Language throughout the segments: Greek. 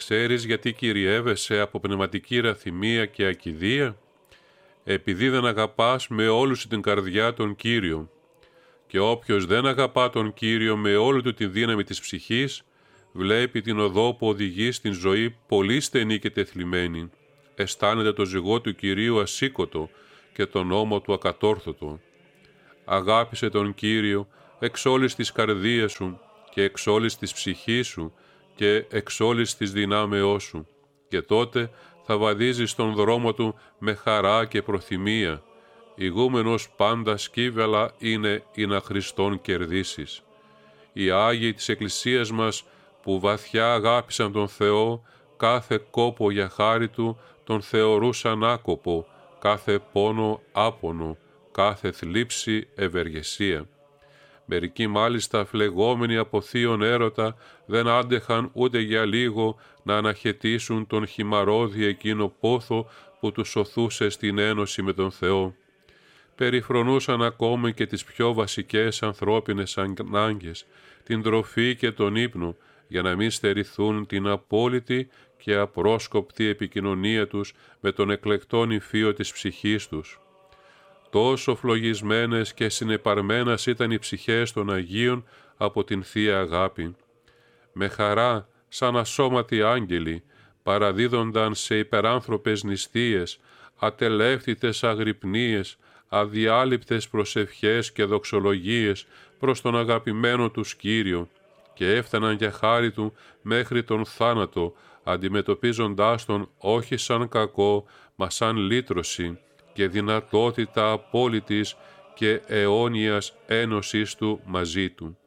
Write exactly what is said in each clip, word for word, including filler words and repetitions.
Ξέρεις γιατί κυριεύεσαι από πνευματική ραθυμία και ακηδία? Επειδή δεν αγαπάς με όλη σου την καρδιά τον Κύριο. Και όποιος δεν αγαπά τον Κύριο με όλη του τη δύναμη της ψυχής, βλέπει την οδό που οδηγεί στην ζωή πολύ στενή και τεθλιμμένη. Αισθάνεται το ζυγό του Κυρίου ασήκωτο και τον νόμο του ακατόρθωτο. Αγάπησε τον Κύριο εξ όλης της καρδίας σου και εξ όλης της ψυχής σου και εξ όλης της δυνάμεώς σου, και τότε θα βαδίζεις στον δρόμο του με χαρά και προθυμία. Ηγούμενος πάντα σκύβελα είναι ή να Χριστόν κερδίσεις. Οι Άγιοι της Εκκλησίας μας που βαθιά αγάπησαν τον Θεό, κάθε κόπο για χάρη Του τον θεωρούσαν άκοπο, κάθε πόνο άπονο, κάθε θλίψη ευεργεσία. Μερικοί μάλιστα φλεγόμενοι από θείον έρωτα δεν άντεχαν ούτε για λίγο να αναχαιτήσουν τον χυμαρώδη εκείνο πόθο που τους σωθούσε στην ένωση με τον Θεό. Περιφρονούσαν ακόμη και τις πιο βασικές ανθρώπινες ανάγκες, την τροφή και τον ύπνο, για να μην στερηθούν την απόλυτη και απρόσκοπτη επικοινωνία τους με τον εκλεκτόν υφείο της ψυχής τους. Τόσο φλογισμένες και συνεπαρμένας ήταν οι ψυχές των Αγίων από την Θεία Αγάπη. Με χαρά, σαν ασώματοι άγγελοι, παραδίδονταν σε υπεράνθρωπες νηστείες, ατελεύτητες αγρυπνίες, αδιάλειπτες προσευχές και δοξολογίες προς τον αγαπημένο τους Κύριο, και έφταναν για χάρη Του μέχρι τον θάνατο, αντιμετωπίζοντάς τον όχι σαν κακό, μα σαν λύτρωση και δυνατότητα απόλυτης και αιώνιας ένωσης Του μαζί Του.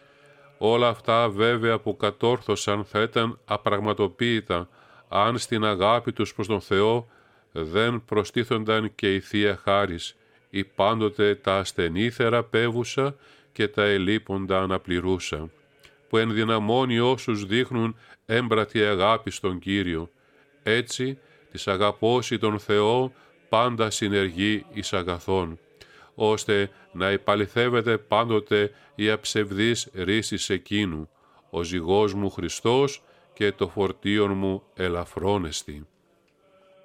Όλα αυτά βέβαια που κατόρθωσαν θα ήταν απραγματοποίητα αν στην αγάπη τους προς τον Θεό δεν προστίθονταν και η Θεία Χάρις, ή πάντοτε τα ασθενή θεραπεύουσα και τα ελείποντα αναπληρούσα, που ενδυναμώνει όσους δείχνουν έμπρατη αγάπη στον Κύριο. Έτσι, της αγαπώσει τον Θεό πάντα συνεργεί εις αγαθόν, ώστε να επαληθεύεται πάντοτε η αψευδής ρίση εκείνου, ο ζυγός μου Χριστός και το φορτίον μου ελαφρόνεστη.